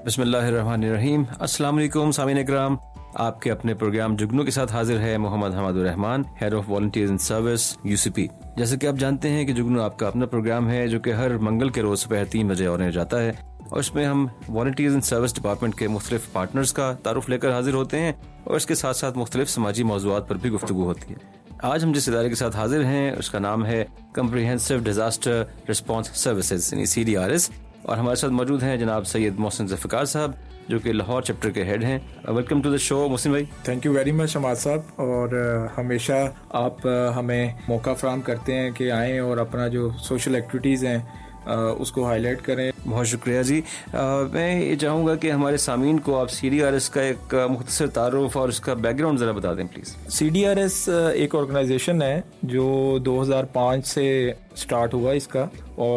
बिस्मिल्लाहिर्रहमानिर्रहीम। अस्सलाम वालेकुम सामीन इकराम, आपके अपने प्रोग्राम जुगनू के साथ हाजिर है Mohammad हमादुर Rahman, head of volunteers in service UCP. जैसे कि आप जानते हैं कि जुगनू आपका अपना प्रोग्राम है जो कि हर मंगल के रोज सुबह 3 बजे और जाता है, और इसमें हम वॉलंटियर्स इन सर्विस डिपार्टमेंट के मुख्तलिफ पार्टनर्स का तारुफ लेकर हाजिर होते हैं और इसके साथ साथ मुख्तलिफ समाजी मौज़ूआत पर भी गुफ्तगू होती है। आज हम जिस इदारे के साथ हाजिर हैं उसका नाम है कम्प्रिहेंसिव डिजास्टर रिस्पांस सर्विसेज यानी CDRS, और हमारे साथ मौजूद हैं जनाब सैयद मोहसिन ज़ुल्फ़िकार साहब जो कि लाहौर चैप्टर के हेड हैं। Welcome to the show Mohsin भाई। Thank you very much Hammad साहब, और हमेशा आप हमें मौका फराहम करते हैं कि आएँ और अपना जो सोशल एक्टिविटीज़ हैं उसको हाईलाइट करें। बहुत शुक्रिया जी। मैं ये चाहूँगा कि हमारे सामीन को आप CDRS का एक मुख्तसर तारुफ और उसका बैकग्राउंड ज़रा बता दें प्लीज़। CDRS एक ऑर्गेनाइजेशन है जो 2005 से स्टार्ट हुआ इसका,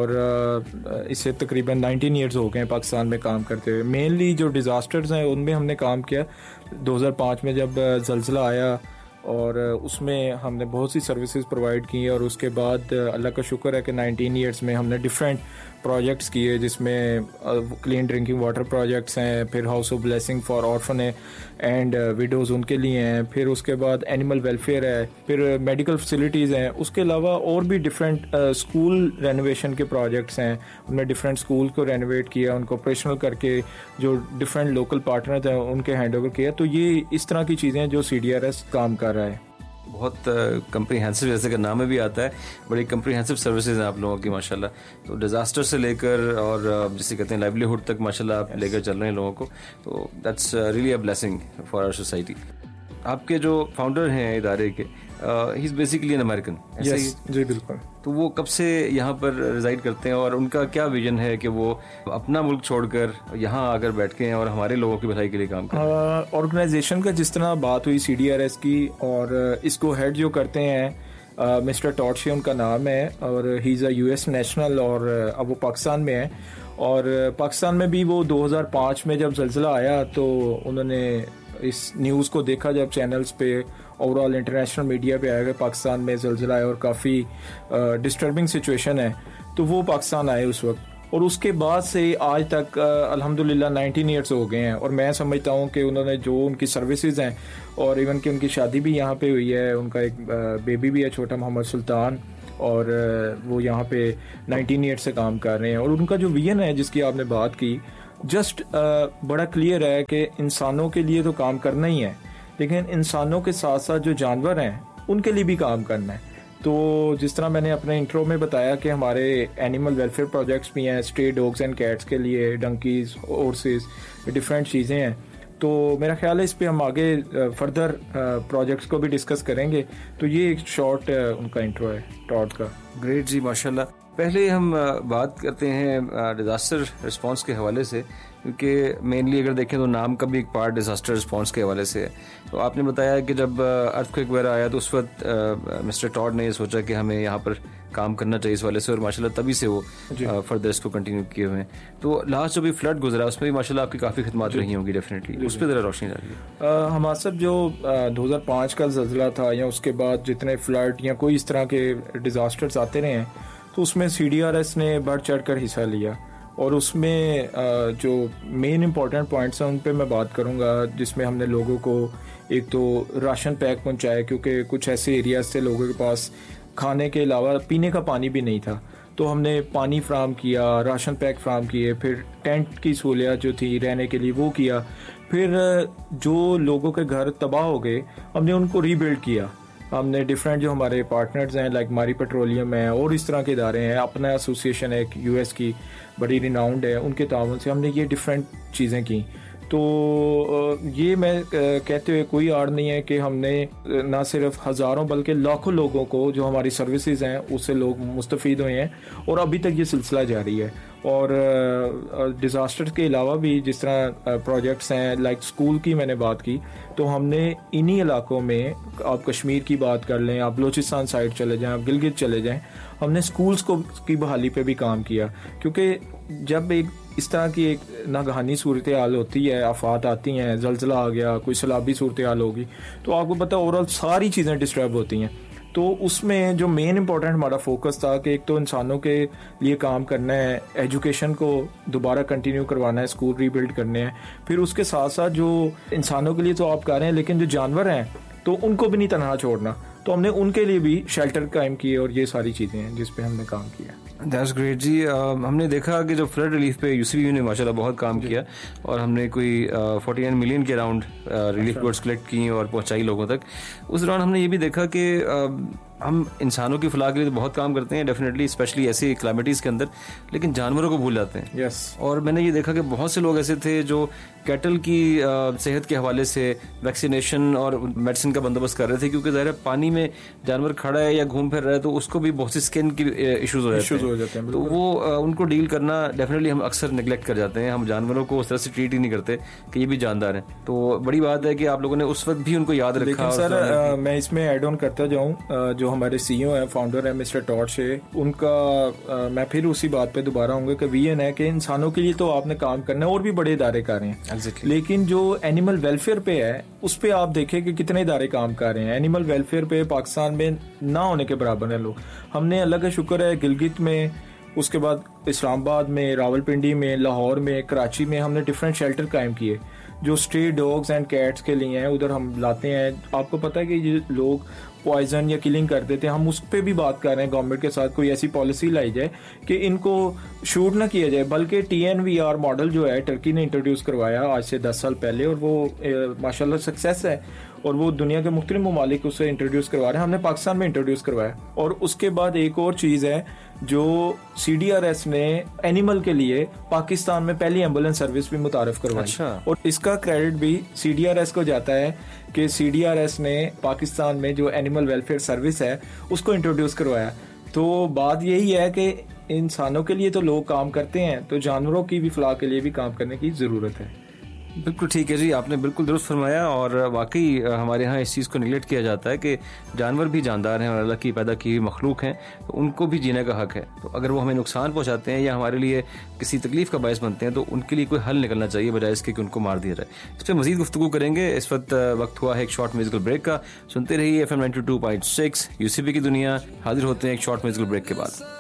और इससे तकरीबन 19 ईयर्स हो गए हैं पाकिस्तान में काम करते हुए। मेनली जो डिज़ास्टर्स हैं उनमें हमने काम किया। 2005 में जब ज़लज़ला आया और उसमें हमने बहुत सी सर्विसेज प्रोवाइड की, और उसके बाद अल्लाह का शुक्र है कि 19 ईयर्स में हमने डिफरेंट प्रोजेक्ट्स किए जिसमें क्लीन ड्रिंकिंग वाटर प्रोजेक्ट्स हैं, फिर house of blessing for orphan and widows उनके लिए हैं, फिर उसके बाद एनिमल वेलफेयर है, फिर मेडिकल फैसिलिटीज़ हैं। उसके अलावा और भी डिफरेंट स्कूल रेनोवेशन के प्रोजेक्ट्स हैं। उनमें डिफरेंट स्कूल को रेनोवेट किया, उनको ऑपरेशनल करके जो डिफरेंट लोकल पार्टनर्स हैं उनके हैंड ओवर किया। तो ये इस तरह की चीज़ें हैं जो CDRS काम कर रहा है। बहुत कम्प्रीहेंसिव, जैसे कि नाम में भी आता है, बड़ी कम्प्रीहेंसिव सर्विसेज हैं आप लोगों की माशाल्लाह। तो डिज़ास्टर से लेकर और जिसे कहते हैं लाइवलीहुड तक माशाल्लाह आप लेकर चल रहे हैं लोगों को, तो that's really a blessing for our society. आपके जो फाउंडर हैं इदारे के, he is basically an American. Yes जी बिल्कुल। तो वो कब से यहाँ पर रिजाइड करते हैं और उनका क्या विजन है कि वो अपना मुल्क छोड़कर यहाँ आकर बैठ के हैं और हमारे लोगों की भलाई के लिए काम करें? ऑर्गेनाइजेशन का जिस तरह बात हुई CDRS की, और इसको हेड जो करते हैं मिस्टर टॉडशे उनका नाम है, और he is a US national, और अब वो पाकिस्तान में है। और पाकिस्तान में भी वो 2005 में जब ज़लज़ला आया तो उन्होंने इस न्यूज़ को देखा जब चैनल्स पे ओवरऑल इंटरनेशनल मीडिया पे आया कि पाकिस्तान में ज़लज़ला है और काफ़ी डिस्टर्बिंग सिचुएशन है, तो वो पाकिस्तान आए उस वक्त। और उसके बाद से आज तक अल्हम्दुलिल्लाह 19 ईयर्स हो गए हैं, और मैं समझता हूँ कि उन्होंने जो उनकी सर्विसेज हैं, और इवन कि उनकी शादी भी यहाँ पे हुई है, उनका एक बेबी भी है छोटा मोहम्मद सुल्तान, और वो यहाँ पे 19 ईयर्स से काम कर रहे हैं। और उनका जो विजन है जिसकी आपने बात की, जस्ट बड़ा क्लियर है कि इंसानों के लिए तो काम करना ही है, लेकिन इंसानों के साथ साथ जो जानवर हैं उनके लिए भी काम करना है। तो जिस तरह मैंने अपने इंट्रो में बताया कि हमारे एनिमल वेलफेयर प्रोजेक्ट्स भी हैं, स्ट्रे डॉग्स एंड कैट्स के लिए, डंकीज, हॉर्सेस, डिफरेंट चीज़ें हैं। तो मेरा ख्याल है इस पे हम आगे फर्दर प्रोजेक्ट्स को भी डिस्कस करेंगे। तो ये एक शॉर्ट उनका इंट्रो है टॉड का। ग्रेट जी, माशाल्लाह। पहले हम बात करते हैं डिज़ास्टर रिस्पांस के हवाले से, क्योंकि मेनली अगर देखें तो नाम का भी एक पार्ट डिज़ास्टर रिस्पांस के हवाले से है। तो आपने बताया कि जब अर्थक्वेक वगैरह आया तो उस वक्त मिस्टर टॉड ने ये सोचा कि हमें यहाँ पर काम करना चाहिए इस वाले से, और माशाल्लाह तभी से वो फर्दर इसको कंटिन्यू किए हुए हैं। तो लास्ट जो भी फ्लड गुजरा उसमें भी माशाल्लाह आपकी काफ़ी खिदमत रही होंगी डेफिनेटली, उस पर ज़रा रोशनी डालिए। हमारे सब जो 2005 का ज़लज़ला था या उसके बाद जितने फ्लड या कोई इस तरह के डिज़ास्टर्स आते रहे हैं, तो उसमें CDRS ने बढ़ चढ़ कर हिस्सा लिया, और उसमें जो मेन इम्पॉर्टेंट पॉइंट्स हैं उन पे मैं बात करूंगा, जिसमें हमने लोगों को एक तो राशन पैक पहुंचाया, क्योंकि कुछ ऐसे एरियाज थे लोगों के पास खाने के अलावा पीने का पानी भी नहीं था। तो हमने पानी फ्राहम किया, राशन पैक फ्राहम किए, फिर टेंट की सहूलियत जो थी रहने के लिए वो किया, फिर जो लोगों के घर तबाह हो गए हमने उनको रीबिल्ड किया। हमने डिफरेंट जो हमारे पार्टनर्स हैं लाइक मारी पेट्रोलियम है और इस तरह के इदारे हैं, अपना एसोसिएशन है एक US की बड़ी रिनाउंड है, उनके ताउन से हमने ये डिफरेंट चीज़ें की। तो ये मैं कहते हुए कोई आड़ नहीं है कि हमने ना सिर्फ हज़ारों बल्कि लाखों लोगों को जो हमारी सर्विसेज हैं उससे लोग मुस्तफ़ीद हुए हैं, और अभी तक ये सिलसिला जारी है। और डिज़ास्टर के अलावा भी जिस तरह प्रोजेक्ट्स हैं लाइक स्कूल की मैंने बात की, तो हमने इन्हीं इलाकों में, आप कश्मीर की बात कर लें, आप बलूचिस्तान साइड चले जाएं, आप गिलगित चले जाएं, हमने स्कूल्स को की बहाली पे भी काम किया। क्योंकि जब एक इस तरह की एक नागहानी सूरत हाल होती है, आफात आती हैं, जलजला आ गया, कोई सैलाबी सूरत हाल होगी, तो आपको पता ओवरऑल सारी चीज़ें डिस्टर्ब होती हैं। तो उसमें जो मेन इंपॉर्टेंट हमारा फोकस था कि एक तो इंसानों के लिए काम करना है, एजुकेशन को दोबारा कंटिन्यू करवाना है, स्कूल रीबिल्ड करने हैं, फिर उसके साथ साथ जो इंसानों के लिए तो आप कर रहे हैं, लेकिन जो जानवर हैं तो उनको भी नहीं तनहा छोड़ना, तो हमने उनके लिए भी शेल्टर कायम किए और ये सारी चीज़ें हैं जिस पे हमने काम किया। दैट्स ग्रेट जी। हमने देखा कि जो फ्लड रिलीफ पे यूसीबी ने माशाल्लाह बहुत काम किया और हमने कोई 49 मिलियन के अराउंड रिलीफ बोट्स कलेक्ट की और पहुंचाई लोगों तक। उस दौरान हमने ये भी देखा कि हम इंसानों की फलाह के लिए तो बहुत काम करते हैं डेफिनेटली, स्पेशली ऐसी क्लाइमेटीज़ के अंदर, लेकिन जानवरों को भूल जाते हैं। यस। और मैंने ये देखा कि बहुत से लोग ऐसे थे जो कैटल की सेहत के हवाले से वैक्सीनेशन और मेडिसिन का बंदोबस्त कर रहे थे, क्योंकि ज़ाहिर है पानी में जानवर खड़ा है या घूम फिर रहा है तो उसको भी बहुत सी स्किन की इश्यूज हो जाते हैं। तो वो उनको डील करना डेफिनेटली हम अक्सर निगलेक्ट कर जाते हैं। हम जानवरों को उस तरह से ट्रीट ही नहीं करते कि ये भी जानदार हैं। तो बड़ी बात है कि आप लोगों ने उस वक्त भी उनको याद रखा। लेकिन सर मैं इसमें ऐड ऑन करता जाऊँ, जो हमारे सीईओ है, फाउंडर है मिस्टर टॉड शे, उनका मैं फिर उसी बात पे दोबारा आऊंगा कि विजन है कि इंसानों के लिए तो आपने काम करना है और भी बड़े इदारे कर रहे हैं, लेकिन जो एनिमल वेलफेयर पे है उस पे आप देखें कि कितने इदारे काम कर रहे हैं। एनिमल वेलफेयर पे पाकिस्तान में ना होने के बराबर है लोग। हमने अल्लाह का शुक्र है गिलगित में, उसके बाद इस्लामाबाद में, रावलपिंडी में, लाहौर में, कराची में हमने डिफरेंट शेल्टर कायम किए जो स्ट्रे डॉग्स एंड कैट्स के लिए हैं। उधर हम लाते हैं। आपको पता है कि ये लोग पॉइजन या किलिंग कर देते हैं, हम उस पर भी बात कर रहे हैं गवर्नमेंट के साथ, कोई ऐसी पॉलिसी लाई जाए कि इनको शूट ना किया जाए। बल्कि TNVR मॉडल जो है टर्की ने इंट्रोड्यूस करवाया आज से 10 साल पहले, और वो माशाल्लाह सक्सेस है और वो दुनिया के मुख्तलिफ ममालिक उसे इंट्रोड्यूस करवा रहे हैं। हमने पाकिस्तान में इंट्रोड्यूस करवाया। और उसके बाद एक और चीज़ है जो CDRS ने एनिमल के लिए पाकिस्तान में पहली एम्बुलेंस सर्विस भी मुतारफ करवाई। अच्छा। और इसका क्रेडिट भी CDRS को जाता है कि CDRS ने पाकिस्तान में जो एनिमल वेलफेयर सर्विस है उसको इंट्रोड्यूस करवाया। तो बात यही है कि इंसानों के लिए तो लोग काम करते हैं, तो जानवरों की भी फलाह के लिए भी काम करने की ज़रूरत है। बिल्कुल ठीक है जी, आपने बिल्कुल दुरुस्त फरमाया। और वाकई हमारे यहाँ इस चीज़ को निगलेक्ट किया जाता है कि जानवर भी जानदार हैं और अल्लाह की पैदा की हुई मखलूक हैं, तो उनको भी जीने का हक है। तो अगर वो हमें नुकसान पहुँचाते हैं या हमारे लिए किसी तकलीफ का बायस बनते हैं तो उनके लिए कोई हल निकलना चाहिए, बजाय इसके कि उनको मार दिया जाए। इस पर मज़ीद गुफ्तगू करेंगे। इस वक्त हुआ है एक शॉर्ट म्यूजिकल ब्रेक का। सुनते रहिए FM 92.6 UCB की दुनिया। हाजिर होते हैं एक शॉर्ट म्यूजिकल ब्रेक के बाद।